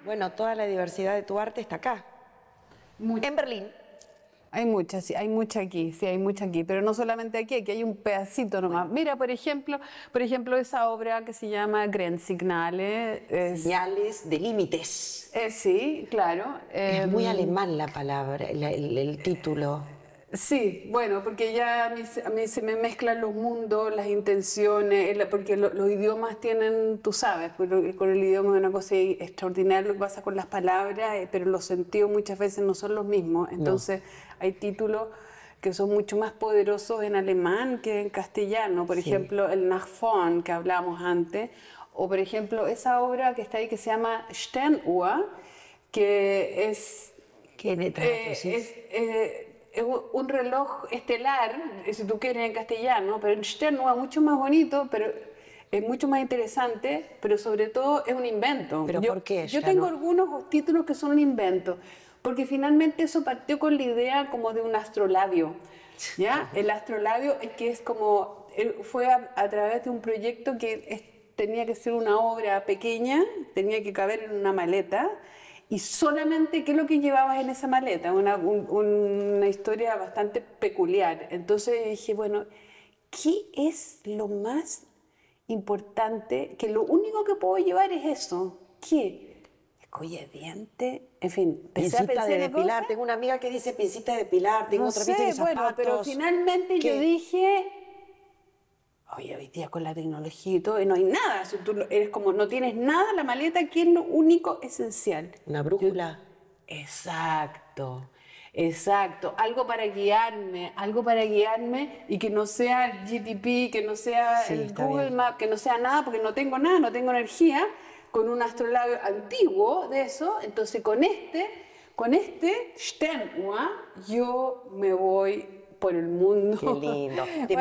Bueno, toda la diversidad de tu arte está acá, en Berlín. Hay mucha, sí, hay mucha aquí, sí, hay mucha aquí, pero no solamente aquí, aquí hay un pedacito nomás. Mira, por ejemplo, esa obra que se llama Grenzsignale. Señales de límites. Sí, claro. Es muy alemán la palabra, el título. Sí, bueno, porque ya a mí se me mezclan los mundos, las intenciones, porque los idiomas tienen, tú sabes, con el idioma es una cosa extraordinaria lo que pasa con las palabras, pero los sentidos muchas veces no son los mismos. Entonces hay títulos que son mucho más poderosos en alemán que en castellano. Por ejemplo, el Nach vorn que hablábamos antes, o por ejemplo esa obra que está ahí que se llama Sternuhr, que es... ¿Qué letra es un reloj estelar, si tú quieres en castellano, pero en Sternua es mucho más bonito, pero es mucho más interesante, pero sobre todo es un invento. ¿Pero por qué? Yo tengo algunos títulos que son un invento, porque finalmente eso partió con la idea como de un astrolabio. ¿Ya? El astrolabio es que es como, fue a través de un proyecto que tenía que ser una obra pequeña, tenía que caber en una maleta. Y solamente, ¿qué es lo que llevabas en esa maleta? Una historia bastante peculiar. Entonces dije, bueno, ¿qué es lo más importante? Que lo único que puedo llevar es eso. ¿Qué? Escolla de diente, en fin. Pincita de depilar. Tengo una amiga que dice pincita de depilar, tengo otra pincita de zapatos. Bueno, pero finalmente yo dije... Oye, hoy día con la tecnología y todo, no hay nada. Si tú eres como, no tienes nada, la maleta, ¿qué es lo único esencial? Una brújula. Exacto, exacto. Algo para guiarme y que no sea el GTP, que no sea el Google Maps, que no sea nada, porque no tengo nada, no tengo energía, con un astrolabio antiguo de eso. Entonces con este Sternuhr, yo me voy por el mundo. Qué lindo.